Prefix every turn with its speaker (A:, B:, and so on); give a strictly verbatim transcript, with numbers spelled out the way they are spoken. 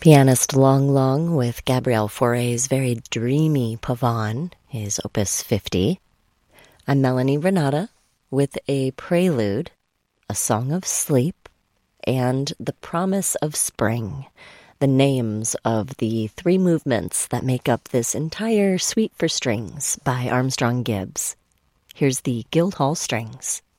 A: Pianist Long Long with Gabriel Fauré's very dreamy Pavane, his Opus fifty. I'm Melanie Renata with a prelude, A Song of Sleep, and The Promise of Spring, the names of the three movements that make up this entire Suite for Strings by Armstrong Gibbs. Here's the Guildhall Strings.